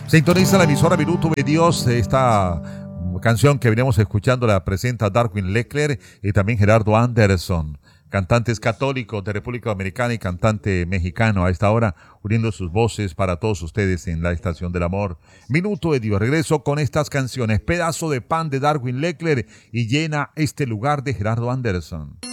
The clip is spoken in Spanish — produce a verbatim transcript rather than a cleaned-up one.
Sintoniza la emisora Minuto de Dios. Esta canción que venimos escuchando la presenta Darwin Leckler y también Gerardo Anderson, cantantes católicos de República Dominicana y cantante mexicano a esta hora, uniendo sus voces para todos ustedes en la Estación del Amor. Minuto de Dios. Regreso con estas canciones. Pedazo de pan de Darwin Leckler y Llena este lugar de Gerardo Anderson.